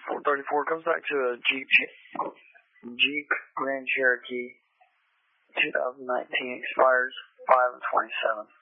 434 comes back to a Jeep Grand Cherokee 2019, expires 5/27.